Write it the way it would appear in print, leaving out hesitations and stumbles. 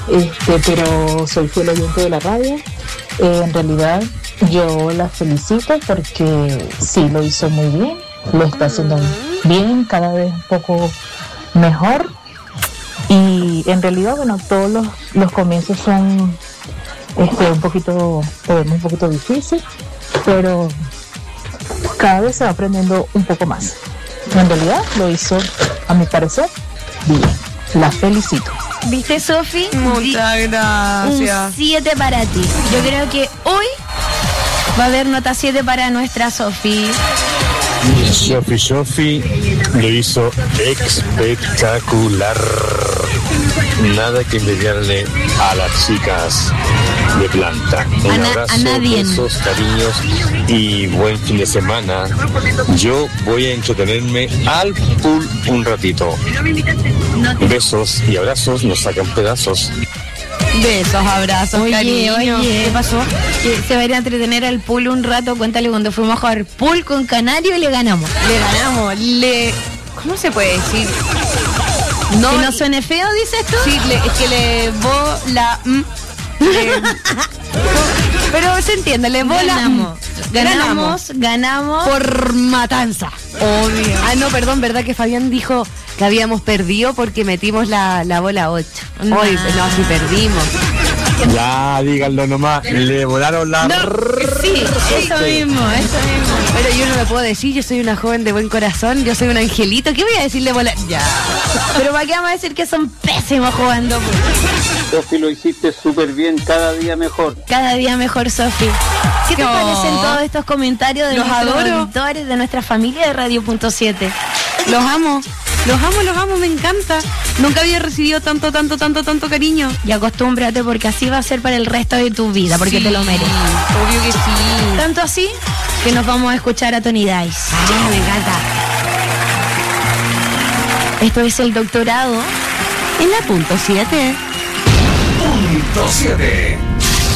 pero soy fiel oyente de la radio. En realidad yo la felicito porque sí lo hizo muy bien, lo está haciendo bien, cada vez un poco mejor. Y en realidad, bueno, todos los comienzos son un poquito difícil, pero cada vez se va aprendiendo un poco más. En realidad lo hizo, a mi parecer, bien. La felicito. ¿Viste, Sofi? Muchas gracias. Un 7 para ti. Yo creo que hoy va a haber nota 7 para nuestra Sofi. Sofi lo hizo espectacular. Nada que envidiarle a las chicas de planta. Un abrazo, besos, cariños y buen fin de semana. Yo voy a entretenerme al pool un ratito. Besos y abrazos nos sacan pedazos. Besos, abrazos, cariño. Oye, ¿qué pasó? Que se va a ir a entretener al pool un rato. Cuéntale cuando fuimos a jugar pool con Canario y le ganamos. ¿Cómo se puede decir? No, que no suene feo, dices tú. Sí, es que le la pero se entiende, le ganamos por matanza. Obvio. No, perdón, verdad que Fabián dijo que habíamos perdido porque metimos la bola 8. No, sí perdimos. Ya, díganlo nomás, le volaron la... Sí, eso mismo. Pero yo no lo puedo decir, yo soy una joven de buen corazón, yo soy un angelito, ¿qué voy a decirle volar? Ya. Pero ¿para qué vamos a decir que son pésimos jugando? Sofi, lo hiciste súper bien, cada día mejor. Cada día mejor, Sofi. ¿Qué te parecen todos estos comentarios de nuestros auditores, de nuestra familia de Radio.7? Los amo, me encanta. Nunca había recibido tanto cariño. Y acostúmbrate porque así va a ser para el resto de tu vida, porque te lo mereces. Obvio que sí. Tanto así que nos vamos a escuchar a Tony Dice. Me encanta. Esto es el doctorado en la .7. .7